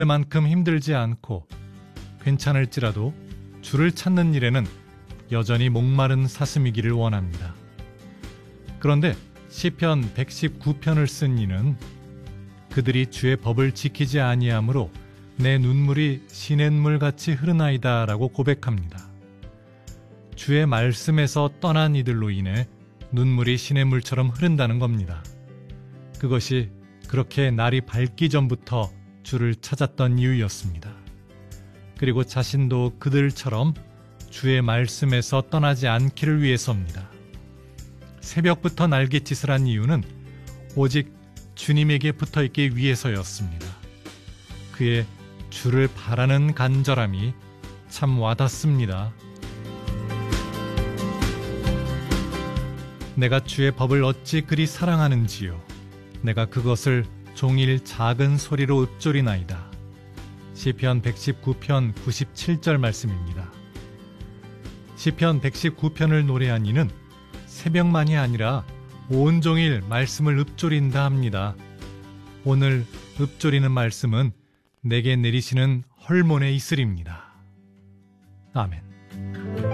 만큼 힘들지 않고 괜찮을지라도 주를 찾는 일에는 여전히 목마른 사슴이기를 원합니다. 그런데 시편 119편을 쓴 이는 그들이 주의 법을 지키지 아니하므로 내 눈물이 시냇물같이 흐르나이다 라고 고백합니다. 주의 말씀에서 떠난 이들로 인해 눈물이 시냇물처럼 흐른다는 겁니다. 그것이 그렇게 날이 밝기 전부터 주를 찾았던 이유였습니다. 그리고 자신도 그들처럼 주의 말씀에서 떠나지 않기를 위해서입니다. 새벽부터 날갯짓을 한 이유는 오직 주님에게 붙어있기 위해서였습니다. 그의 주를 바라는 간절함이 참 와닿습니다. 내가 주의 법을 어찌 그리 사랑하는지요. 내가 그것을 종일 작은 소리로 읊조리나이다. 시편 119편 97절 말씀입니다. 시편 119편을 노래한 이는 새벽만이 아니라 온종일 말씀을 읊조린다 합니다. 오늘 읊조리는 말씀은 내게 내리시는 헐몬의 이슬입니다. 아멘.